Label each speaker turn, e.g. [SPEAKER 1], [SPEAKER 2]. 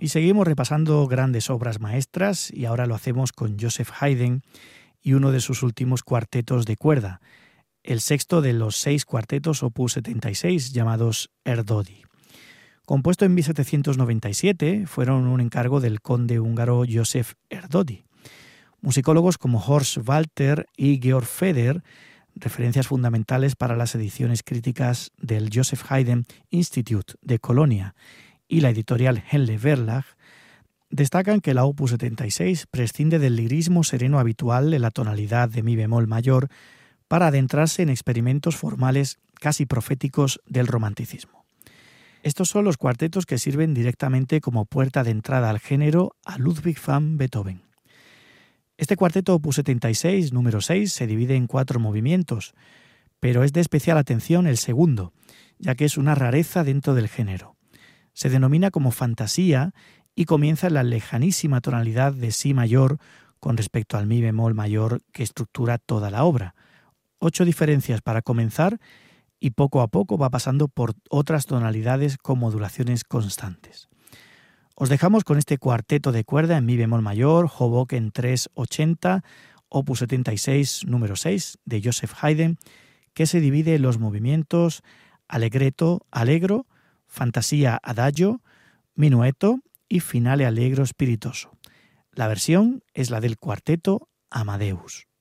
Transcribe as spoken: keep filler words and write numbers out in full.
[SPEAKER 1] Y seguimos repasando grandes obras maestras y ahora lo hacemos con Joseph Haydn y uno de sus últimos cuartetos de cuerda, el sexto de los seis cuartetos opus setenta y seis llamados Erdődy. Compuesto en mil setecientos noventa y siete, fueron un encargo del conde húngaro József Erdődy. Musicólogos como Horst Walter y Georg Feder, referencias fundamentales para las ediciones críticas del Joseph Haydn Institute de Colonia y la editorial Henle Verlag, destacan que la opus setenta y seis prescinde del lirismo sereno habitual en la tonalidad de mi bemol mayor para adentrarse en experimentos formales casi proféticos del romanticismo. Estos son los cuartetos que sirven directamente como puerta de entrada al género a Ludwig van Beethoven. Este cuarteto opus setenta y seis, número seis, se divide en cuatro movimientos, pero es de especial atención el segundo, ya que es una rareza dentro del género. Se denomina como fantasía y comienza en la lejanísima tonalidad de si mayor con respecto al mi bemol mayor que estructura toda la obra. Ocho diferencias para comenzar y poco a poco va pasando por otras tonalidades con modulaciones constantes. Os dejamos con este cuarteto de cuerda en mi bemol mayor, Hoboken trescientos ochenta, opus setenta y seis, número seis, de Joseph Haydn, que se divide en los movimientos allegretto, allegro, fantasía adagio, minueto y finale allegro spiritoso. La versión es la del cuarteto Amadeus.